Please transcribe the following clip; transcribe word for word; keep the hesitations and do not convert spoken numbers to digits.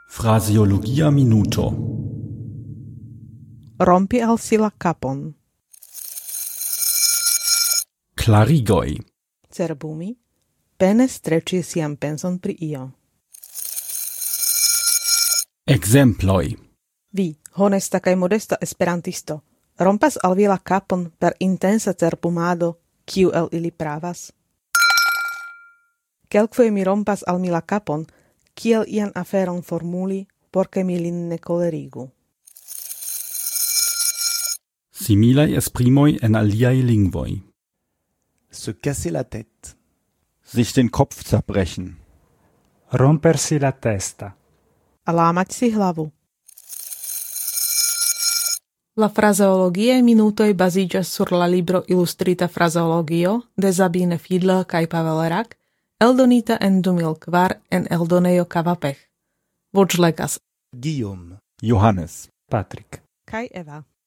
Fraseologia minuto. Rompi al si la kapon. Klarigoj. Cerbumi. Pene streĉi sian penson pri io. Ekzemploj. Vi, honesta kaj modesta esperantisto, rompas al vi la kapon per intensa cerbumado, kiu el ili pravas? Kelkfoje mi rompas al mi la kapon, kiel ian aferon formuli, por ke mi lin ne kolerigu. Similaj esprimoj en aliaj lingvoj. Se casser la tête. Sich den Kopf zerbrechen. Rompersi la testa. Lámať si hlavu. La fraseologie minutoj baziĝas sur la libro Ilustrita fraseologio de Sabine Fiedler kaj Pavel Rak, eldonita en du mil kvar en eldonejo Kavapech. Voĉlegas Guillaume. Johannes. Patrick. kaj Eva.